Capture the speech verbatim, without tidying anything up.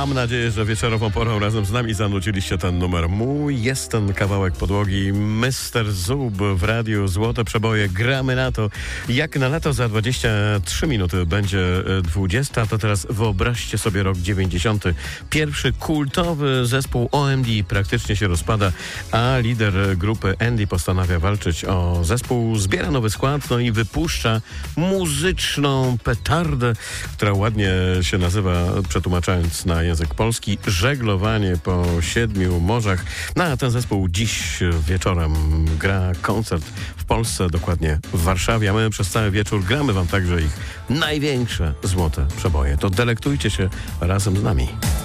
Mam nadzieję, że wieczorową porą razem z nami zanuciliście ten numer. Mój jest ten kawałek podłogi. mister Zub w radiu Złote Przeboje. Gramy na to. Jak na lato za dwadzieścia trzy minuty będzie dwudziesta, to teraz wyobraźcie sobie rok dziewięćdziesiąty. Pierwszy kultowy zespół O M D praktycznie się rozpada, a lider grupy Andy postanawia walczyć o zespół. Zbiera nowy skład, no i wypuszcza muzyczną petardę, która ładnie się nazywa, przetłumaczając na język polski, Żeglowanie po siedmiu morzach. No a ten zespół dziś wieczorem gra koncert w Polsce, dokładnie w Warszawie, a my przez cały wieczór gramy wam także ich największe złote przeboje. To delektujcie się razem z nami.